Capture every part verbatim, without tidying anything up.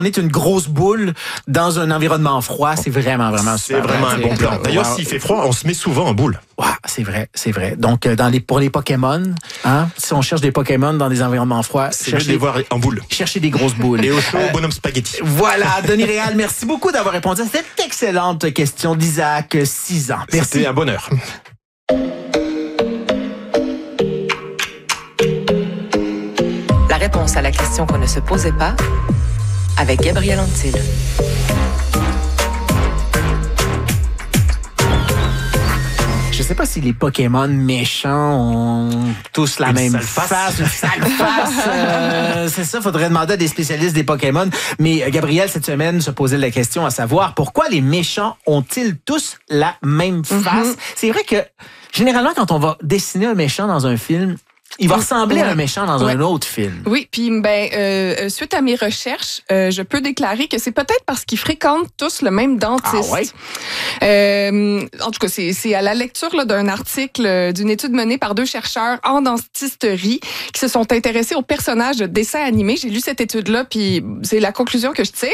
On est une grosse boule dans un environnement froid. C'est vraiment, vraiment C'est super. vraiment un bon plan. D'ailleurs, wow. s'il fait froid, on se met souvent en boule. Ouais, c'est vrai, c'est vrai. Donc, dans les, pour les Pokémon, hein, si on cherche des Pokémon dans des environnements froids, c'est mieux de les voir en boule. Chercher des grosses boules. Et au chaud, euh, bonhomme spaghetti. Voilà, Denis Réal, merci beaucoup d'avoir répondu à cette excellente question d'Isaac, six ans. Merci. C'était un bonheur. La réponse à la question qu'on ne se posait pas avec Gabriel Antil. Je sais pas si les Pokémon méchants ont tous la une même face. face, une sale face. Euh, c'est ça, faudrait demander à des spécialistes des Pokémon. Mais Gabriel, cette semaine, se posait la question à savoir pourquoi les méchants ont-ils tous la même face? Mm-hmm. C'est vrai que généralement, quand on va dessiner un méchant dans un film, il va ressembler ouais. à un méchant dans ouais. un autre film. Oui, puis ben euh, suite à mes recherches, euh, je peux déclarer que c'est peut-être parce qu'ils fréquentent tous le même dentiste. Ah ouais? Euh, en tout cas, c'est, c'est à la lecture là, d'un article d'une étude menée par deux chercheurs en dentisterie qui se sont intéressés aux personnages de dessins animés. J'ai lu cette étude-là, puis c'est la conclusion que je tire.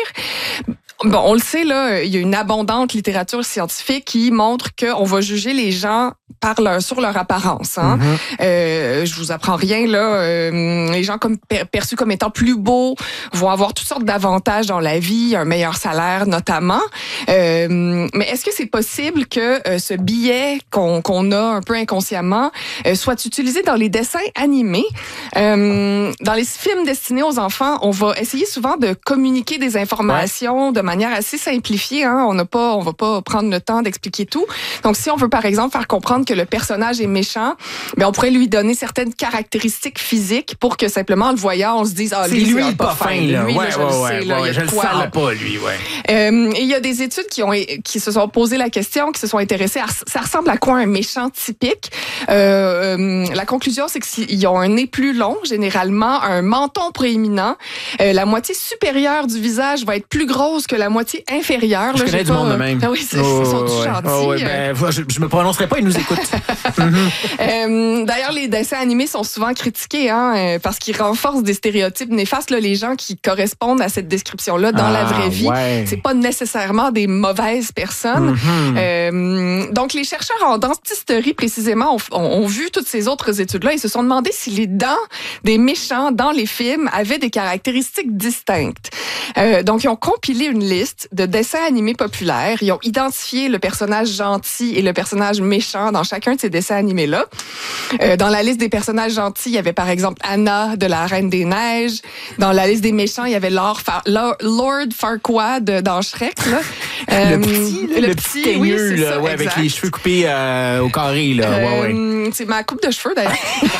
Bon, on le sait, là, il y a une abondante littérature scientifique qui montre qu'on va juger les gens par leur, sur leur apparence. Hein. Mm-hmm. Euh, je vous apprends rien, là. Euh, les gens comme per, perçus comme étant plus beaux vont avoir toutes sortes d'avantages dans la vie, un meilleur salaire notamment. Euh, mais est-ce que c'est possible que euh, ce biais qu'on, qu'on a un peu inconsciemment euh, soit utilisé dans les dessins animés? Euh, dans les films destinés aux enfants, on va essayer souvent de communiquer des informations ouais. de manière assez simplifiée. Hein. On n'a pas, on va pas prendre le temps d'expliquer tout. Donc, si on veut, par exemple, faire comprendre que le personnage est méchant, ben on pourrait lui donner certaines caractéristiques physiques pour que simplement, en le voyant, on se dise, ah, lui, lui, c'est pas fin, là. Lui, ouais, là, je ouais, le ouais, sais, là, ouais, il y a je de quoi, le sens là. pas, lui, ouais. Euh, et il y a des études qui ont, qui se sont posé la question, qui se sont intéressées à, ça ressemble à quoi un méchant typique? Euh, euh, la conclusion, c'est qu'ils ont un nez plus long, généralement, un menton proéminent. Euh, la moitié supérieure du visage va être plus grosse que la moitié inférieure. Je là, connais du pas, monde de même. Ah oui, c'est, oh, ils sont ouais. gentils. Oh, ouais, ben, je, je me prononcerai pas, ils nous écoutent. mm-hmm. euh, d'ailleurs, les dessins animés sont souvent critiqués hein, parce qu'ils renforcent des stéréotypes néfastes. Là, les gens qui correspondent à cette description-là dans ah, la vraie vie, ouais. c'est pas nécessairement des mauvaises personnes. Mm-hmm. Euh, donc, les chercheurs en dentisterie, précisément, ont, ont, ont vu toutes ces autres études-là et se sont demandé si les dents des méchants dans les films avaient des caractéristiques distinctes. Euh, donc, ils ont compilé une liste de dessins animés populaires. Ils ont identifié le personnage gentil et le personnage méchant dans chacun de ces dessins animés-là. Euh, dans la liste des personnages gentils, il y avait par exemple Anna de la Reine des Neiges. Dans la liste des méchants, il y avait Lord, Far- Lord Farquaad dans Shrek. Là. Euh, le petit, le, le petit teigneux, oui, c'est là, ça, ouais, avec les cheveux coupés euh, au carré. Là. Euh, ouais, ouais. C'est ma coupe de cheveux, d'ailleurs.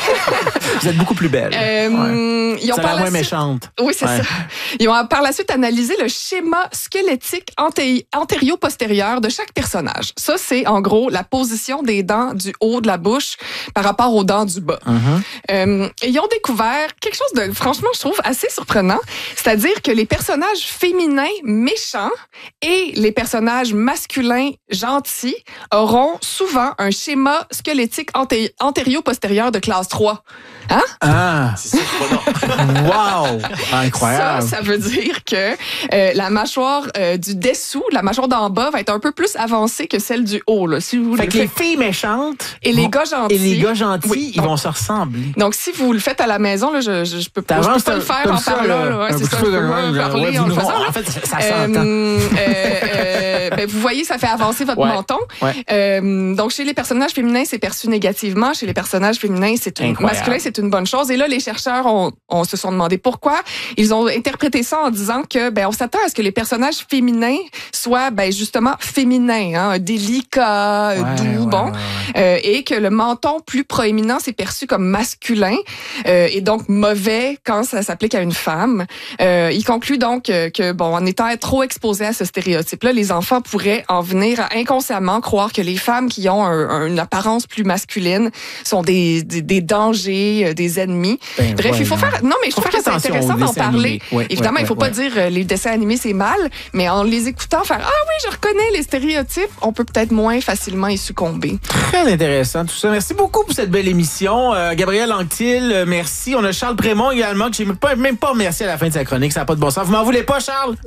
Vous êtes beaucoup plus belle. Euh, ouais. Ils ont c'est par la moins suite... méchante. Oui, c'est ouais. ça. Ils ont par la suite analysé le schéma squelettique anté... antério-postérieur de chaque personnage. Ça, c'est en gros la position des dents du haut de la bouche par rapport aux dents du bas. Mm-hmm. Euh, et ils ont découvert quelque chose de, franchement, je trouve assez surprenant. C'est-à-dire que les personnages féminins méchants et les personnages masculins gentils auront souvent un schéma squelettique anté... antério-postérieur de classe trois. Hein? Ah! C'est surprenant. Wow! Incroyable. Ça, ça veut dire que euh, la mâchoire euh, du dessous, la mâchoire d'en bas, va être un peu plus avancée que celle du haut. Là. Si vous fait le que faites... les filles méchantes et les gars gentils. Et les gars gentils, oui, ils donc, vont se ressembler. Donc, si vous le faites à la maison, là, je, je, je peux pas, je peux pas le faire en parlant. Là, ouais, c'est ça, je peux pas parler en le faisant. En fait, ça s'entend. Euh, euh, ben, vous voyez, ça fait avancer votre ouais. menton. Ouais. Euh, donc, chez les personnages féminins, c'est perçu négativement. Chez les personnages féminins, c'est une, masculins, c'est une bonne chose. Et là, les chercheurs ont, ont se sont demandé pourquoi. Ils ont interprété ça en disant que ben on s'attend à ce que les personnages féminins soient ben justement féminins, hein, délicats, ouais, doux, ouais, bon, ouais, ouais. Euh, et que le menton plus proéminent c'est perçu comme masculin euh, et donc mauvais quand ça s'applique à une femme. Euh, il conclut donc que, que bon, en étant trop exposés à ce stéréotype-là, les enfants enfants pourraient en venir à inconsciemment croire que les femmes qui ont un, un, une apparence plus masculine sont des, des, des dangers, des ennemis. Ben, Bref, ouais, il faut non. faire... Non, mais je Faut trouve que faire c'est attention intéressant aux d'en dessins parler. animés. Ouais, Évidemment, ouais, il faut ouais, pas ouais. dire euh, les dessins animés, c'est mal, mais en les écoutant, faire « Ah oui, je reconnais les stéréotypes », on peut peut-être moins facilement y succomber. Très intéressant tout ça. Merci beaucoup pour cette belle émission. Euh, Gabrielle Anctil, euh, merci. On a Charles Prémont également, que j'ai même pas, même pas remercié à la fin de sa chronique. Ça n'a pas de bon sens. Vous m'en voulez pas, Charles?